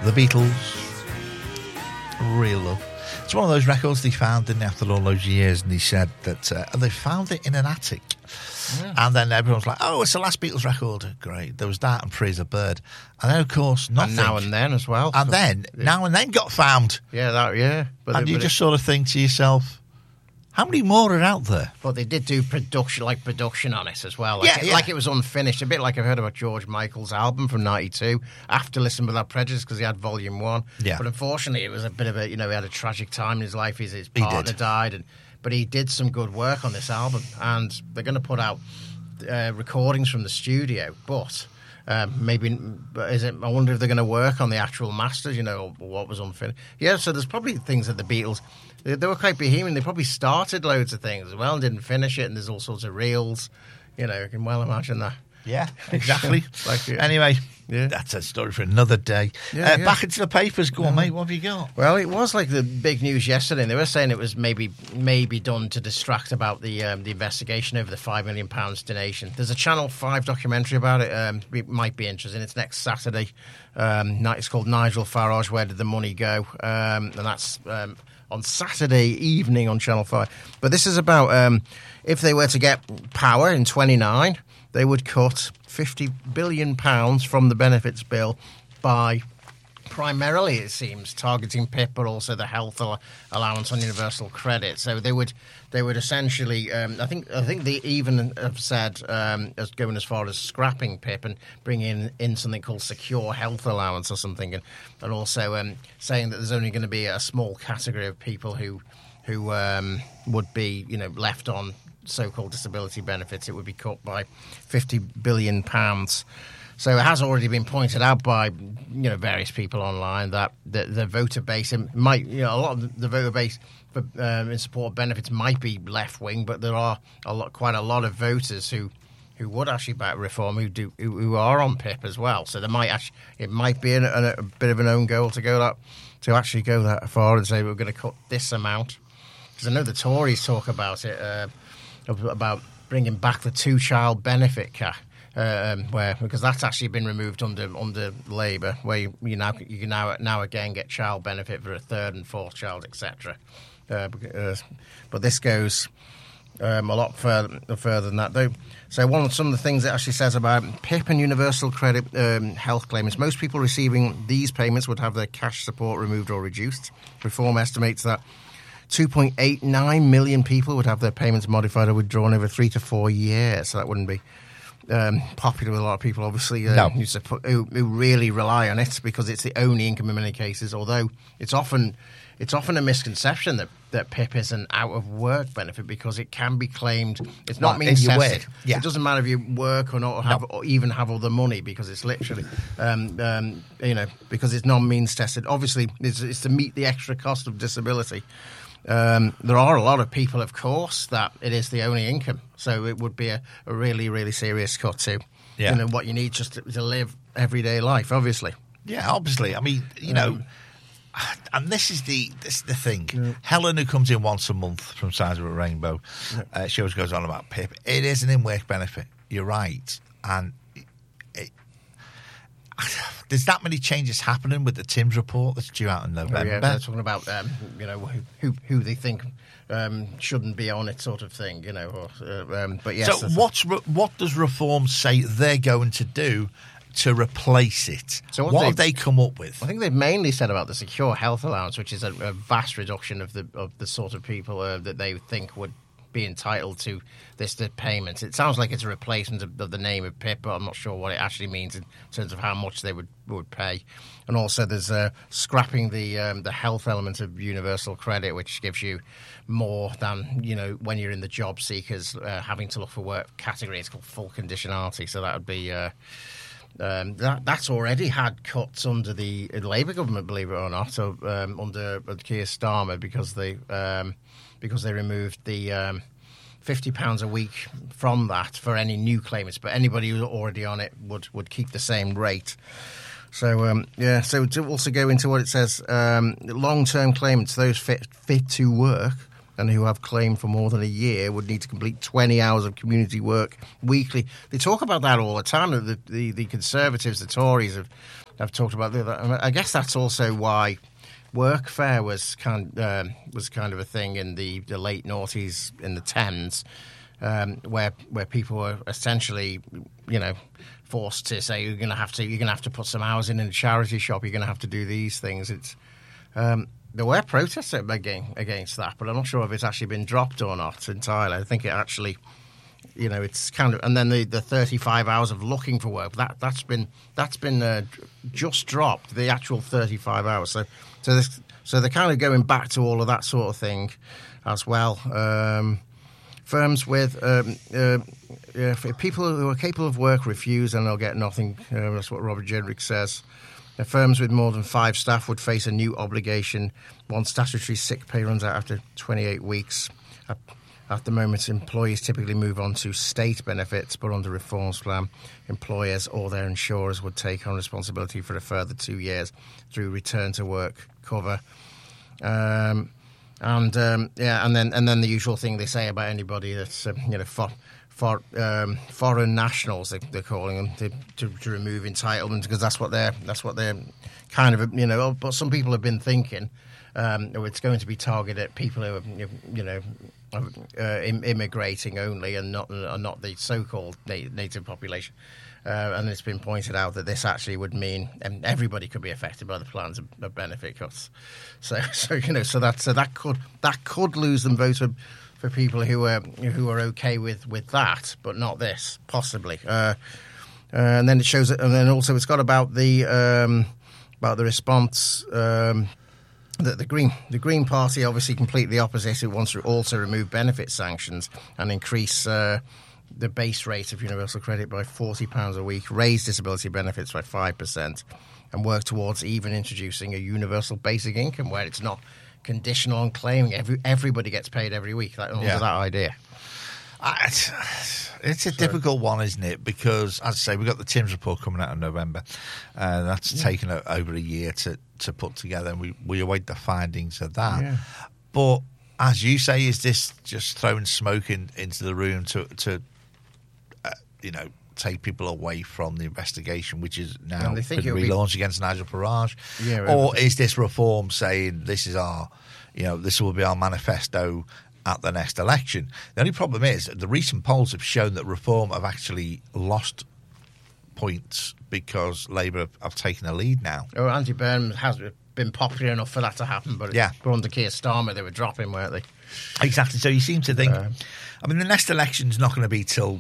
The Beatles, Real Love. It's one of those records they found, didn't they, after all those years, and he said that and they found it in an attic. Yeah. And then everyone's like, oh, it's the last Beatles record. Great. There was that and Praise a Bird. And then, of course, nothing. And Now and Then as well. And then, Now and Then got found. Yeah. And you just sort of think to yourself, how many more are out there? But they did do production on it as well. Like it was unfinished. A bit like I've heard about George Michael's album from '92. After Listen Without Prejudice, because he had Volume 1. Yeah. But unfortunately, it was a bit of a, he had a tragic time in his life. His partner died. But he did some good work on this album. And they're going to put out recordings from the studio. But maybe, I wonder if they're going to work on the actual masters, what was unfinished. Yeah, so there's probably things that the Beatles... They were quite bohemian. They probably started loads of things as well and didn't finish it, and there's all sorts of reels. You can well imagine that. Yeah, exactly. Anyway, that's a story for another day. Back into the papers. Go on, mate. What have you got? Well, it was like the big news yesterday, and they were saying it was maybe done to distract about the investigation over the £5 million donation. There's a Channel 5 documentary about it. It might be interesting. It's next Saturday. It's called Nigel Farage, Where Did the Money Go? And that's... on Saturday evening on Channel 5. But this is about if they were to get power in 29, they would cut £50 billion from the benefits bill by primarily, it seems, targeting PIP, but also the health allowance on universal credit. So they would essentially, I think they even have said as going as far as scrapping PIP and bringing in something called secure health allowance or something, and also saying that there's only going to be a small category of people who would be left on so-called disability benefits. It would be cut by £50 billion. So it has already been pointed out by various people online that the voter base might a lot of the voter base for, in support of benefits might be left wing, but there are quite a lot of voters who would actually back reform who are on PIP as well. So it might be a bit of an own goal to actually go that far and say we're going to cut this amount, because I know the Tories talk about it about bringing back the 2-child benefit cap. Because that's actually been removed under Labour, where you can now again get child benefit for a third and fourth child, etc. But this goes a lot further than that, though. So some of the things it actually says about PIP and universal credit health claimants, most people receiving these payments would have their cash support removed or reduced. Reform estimates that 2.89 million people would have their payments modified or withdrawn over 3 to 4 years. So that wouldn't be popular with a lot of people, obviously, who really rely on it because it's the only income in many cases. Although it's often a misconception that PIP is an out of work benefit, because it can be claimed. It's not means tested. It doesn't matter if you work or not, or even have other money, because it's literally because it's non-means tested. Obviously, it's to meet the extra cost of disability. There are a lot of people, of course, that it is the only income. So it would be a really, really serious cut to what you need just to live everyday life, obviously. Yeah, obviously. I mean, and this is the thing. Yeah. Helen, who comes in once a month from Sides of a Rainbow, she always goes on about PIP. It is an in-work benefit. You're right. And there's that many changes happening with the Timms report that's due out in November. Yeah, they're talking about who they think shouldn't be on it, sort of thing. But yes. So what does Reform say they're going to do to replace it? So what have they come up with? I think they've mainly said about the secure health allowance, which is a vast reduction of the sort of people that they think would be entitled to the payments. It sounds like it's a replacement of the name of PIP, but I'm not sure what it actually means in terms of how much they would pay. And also there's scrapping the health element of universal credit, which gives you more than when you're in the job seekers having to look for work category. It's called full conditionality. So that would be that's already had cuts under the Labour government, believe it or not, so under Keir Starmer, because they removed the £50 a week from that for any new claimants, but anybody who's already on it would keep the same rate. So so to also go into what it says, long-term claimants, those fit to work and who have claimed for more than a year, would need to complete 20 hours of community work weekly. They talk about that all the time. The Conservatives, the Tories, I've talked about I guess that's also why workfare was kind of a thing in the late noughties, in the Thames, where people were essentially, forced to say you're going to have to put some hours in a charity shop. You're going to have to do these things. It's there were protests against that, but I'm not sure if it's actually been dropped or not entirely. I think it actually, it's kind of, and then the 35 hours of looking for work that's been just dropped, the actual 35 hours. So they're kind of going back to all of that sort of thing as well. Firms with people who are capable of work refuse and they'll get nothing. That's what Robert Jedrick says. Firms with more than 5 staff would face a new obligation once statutory sick pay runs out after 28 weeks. At the moment, employees typically move on to state benefits, but under reforms plan, employers or their insurers would take on responsibility for a further 2 years through return to work cover. And then the usual thing they say about anybody that's foreign nationals, they're calling them, to remove entitlement, because that's what they're kind of, but some people have been thinking it's going to be targeted at people who are immigrating only and not the so-called native population. And it's been pointed out that this actually would mean everybody could be affected by the plans of benefit cuts. So that could lose them votes for people who are okay with that, but not this, possibly. And then it shows, and then also it's got about the response. The Green Party obviously completely the opposite. It wants to also remove benefit sanctions and increase the base rate of universal credit by £40 a week, raise disability benefits by 5%, and work towards even introducing a universal basic income where it's not conditional on claiming. Everybody gets paid every week. Under that idea. It's a difficult one, isn't it? Because, as I say, we've got the Timms report coming out in November. That's taken over a year to put together, and we await the findings of that. Yeah. But, as you say, is this just throwing smoke into the room to take people away from the investigation, which is now been relaunched against Nigel Farage? Yeah, right. Or is this reform saying this is this will be our manifesto at the next election? The only problem is the recent polls have shown that Reform have actually lost points because Labour have taken a lead now. Oh, Andy Burnham has been popular enough for that to happen, but under Keir Starmer they were dropping, weren't they? Exactly. So you seem to think, the next election's not going to be till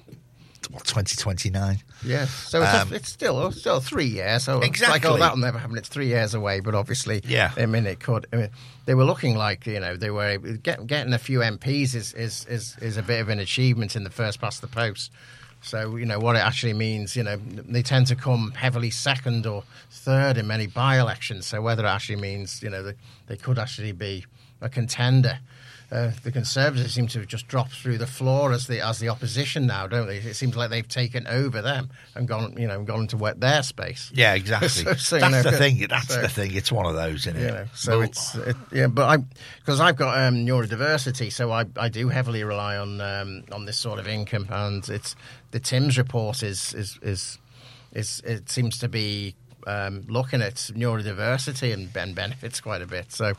2029. Yeah, so it's still 3 years. So exactly. It's like, that'll never happen. It's 3 years away, but obviously, it could. They were looking like they were getting a few MPs is a bit of an achievement in the first past the post. So what it actually means. They tend to come heavily second or third in many by-elections. So whether it actually means they could actually be a contender. The Conservatives seem to have just dropped through the floor as the opposition now, don't they? It seems like they've taken over them and gone into their space. Yeah, exactly. That's the thing. The thing. It's one of those, isn't it? So but because I've got neurodiversity, so I do heavily rely on this sort of income, and it's the Timms report is it seems to be looking at neurodiversity and benefits quite a bit. So.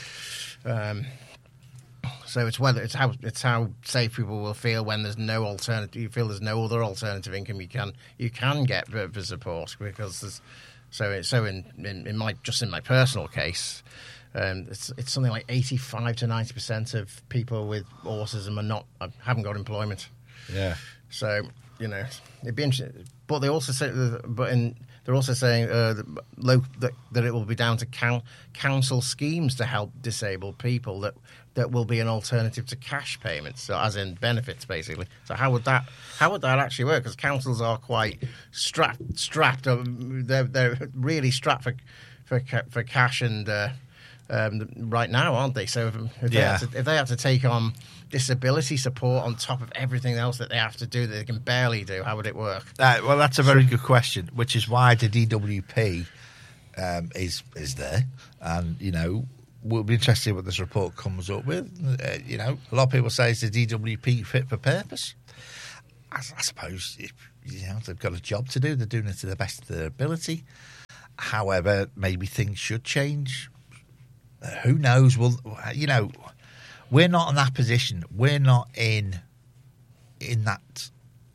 So it's how safe people will feel when there's no alternative. You feel there's no other alternative income you can get for support, because there's in my personal case, it's something like 85 to 90% of people with autism haven't got employment. Yeah. So it'd be interesting. But they also say, they're also saying that it will be down to council schemes to help disabled people that will be an alternative to cash payments, so as in benefits, basically. So how would that actually work? Because councils are quite strapped. They're really strapped for cash and right now, aren't they? So if they had to take on disability support on top of everything else that they have to do that they can barely do, how would it work? Well, that's a very good question, which is why the DWP is there, and we'll be interested to see what this report comes up with. A lot of people say, is the DWP fit for purpose? I suppose if they've got a job to do, they're doing it to the best of their ability. However, maybe things should change. Who knows? Well, we're not in that position. We're not in that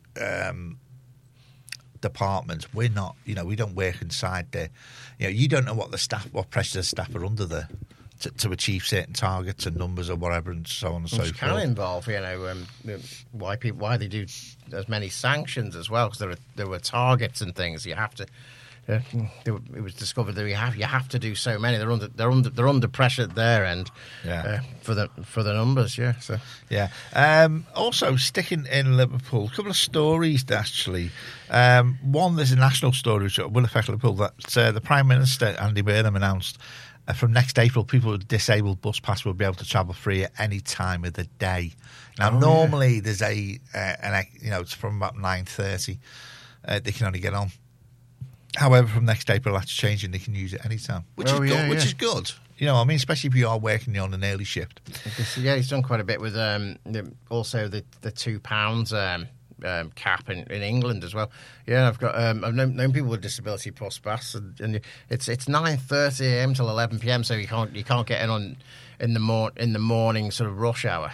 department. We're not. We don't work inside there. You don't know what pressure the staff are under there to achieve certain targets and numbers or whatever, and so on and so forth. Which can involve, why they do as many sanctions as well, because there were targets and things. You have to. It was discovered that you have to do so many. They're under pressure at their end. For the numbers. Yeah. So also sticking in Liverpool, a couple of stories actually. One, there's a national story which will affect Liverpool. That the Prime Minister Andy Burnham announced from next April, people with disabled bus pass will be able to travel free at any time of the day. Now, normally there's it's from about 9:30. They can only get on. However, from next April, that's changing. They can use it anytime, which is good. Which is good. Especially if you are working on an early shift. He's done quite a bit with also the £2 cap in England as well. Yeah, I've known people with disability bus pass, and it's 9:30 a.m. till 11 p.m. So you can't get in the morning sort of rush hour.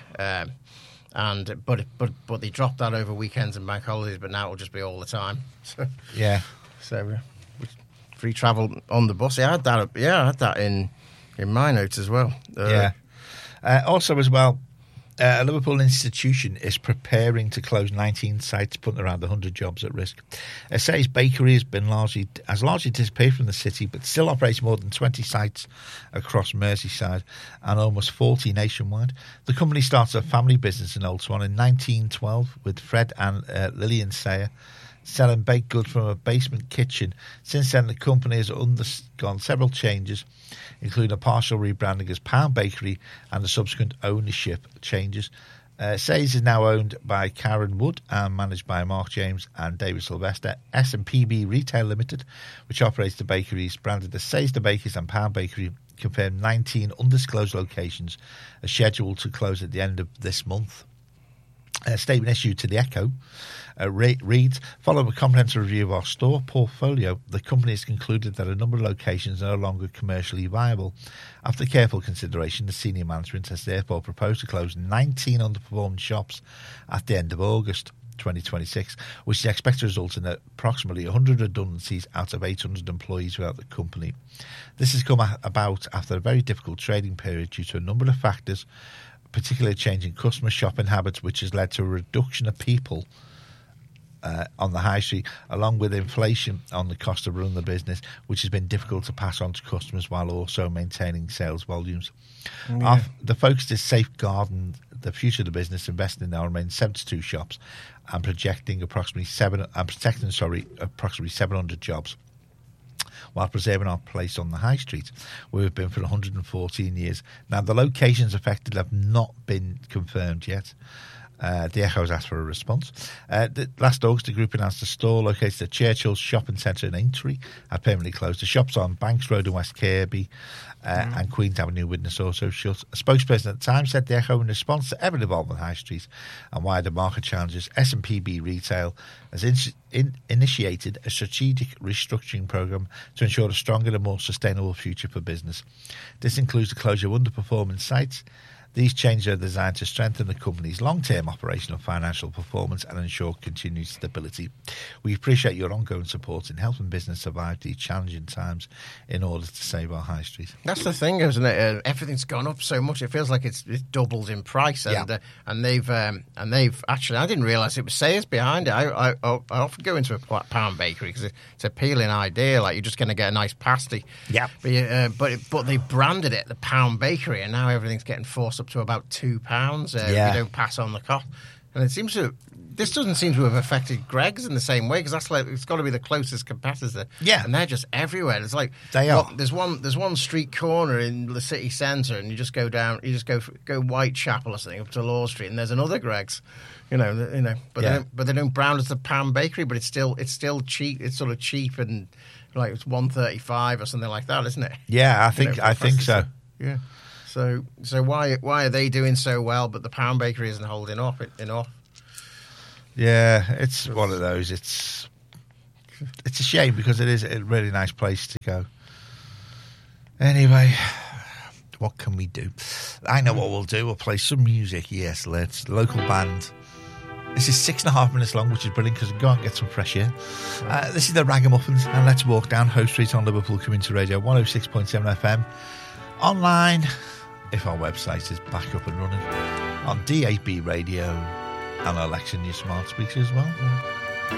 But they dropped that over weekends and bank holidays. But now it'll just be all the time. So free travel on the bus. I had that in my notes as well. Also as well, a Liverpool institution is preparing to close 19 sites, putting around 100 jobs at risk. Say's Bakery has largely disappeared from the city, but still operates more than 20 sites across Merseyside and almost 40 nationwide. The company started a family business in Old Swan in 1912 with Fred and Lillian Sayer, selling baked goods from a basement kitchen. Since then, the company has undergone several changes, including a partial rebranding as Pound Bakery and the subsequent ownership changes. Say's is now owned by Karen Wood and managed by Mark James and David Sylvester. S&PB Retail Limited, which operates the bakeries, branded as Say's the Bakers and Pound Bakery, confirmed 19 undisclosed locations are scheduled to close at the end of this month. A statement issued to the Echo reads, following a comprehensive review of our store portfolio, the company has concluded that a number of locations are no longer commercially viable. After careful consideration, the senior management has therefore proposed to close 19 underperforming shops at the end of August 2026, which is expected to result in approximately 100 redundancies out of 800 employees throughout the company. This has come about after a very difficult trading period due to a number of factors, particularly changing customer shopping habits, which has led to a reduction of people on the high street, along with inflation on the cost of running the business, which has been difficult to pass on to customers while also maintaining sales volumes. The focus is safeguarding the future of the business, investing in our remaining 72 shops and protecting approximately 700 jobs, while preserving our place on the high street, where we've been for 114 years. Now, the locations affected have not been confirmed yet. The Echo has asked for a response. Last August, the group announced a store located at Churchill's Shopping Centre in Aintree had permanently closed. The shops on Banks Road in West Kirby and Queen's Avenue Widnes also shut. A spokesperson at the time said the Echo, in response to ever evolving high streets and wider market challenges, S&PB Retail has initiated a strategic restructuring programme to ensure a stronger and more sustainable future for business. This includes the closure of underperforming sites. These changes are designed to strengthen the company's long-term operational and financial performance and ensure continued stability. We appreciate your ongoing support in helping business survive these challenging times in order to save our high street. That's the thing, isn't it? Everything's gone up so much; it feels like it's doubled in price. And they've actually, I didn't realise it was Sayers behind it. I often go into a Pound Bakery because it's an appealing idea. Like, you're just going to get a nice pasty. Yeah. But they branded it the Pound Bakery, and now everything's getting forced up to about £2 if you don't pass on the cost. And this doesn't seem to have affected Greggs in the same way, because it's got to be the closest competitor. Yeah, and they're just everywhere. It's like they are. There's one street corner in the city centre, and you just go down. You just go Whitechapel or something up to Law Street, and there's another Greggs. But they don't brand as the Pound Bakery, but it's still cheap. It's sort of cheap, and like it's $1.35 or something like that, isn't it? Yeah, I think so. Yeah. So why are they doing so well, but the Pound Bakery isn't holding up enough? Yeah, it's one of those. It's It's a shame because it is a really nice place to go. Anyway, what can we do? I know what we'll do. We'll play some music. Yes, let's. Local band. This is 6.5 minutes long, which is brilliant because we can go out and get some fresh air. This is the Ragamuffins, and Let's Walk Down Hoe Street on Liverpool Community Radio 106.7 FM. Online, if our website is back up and running, on DAB radio and Alexa in your smart speakers as well.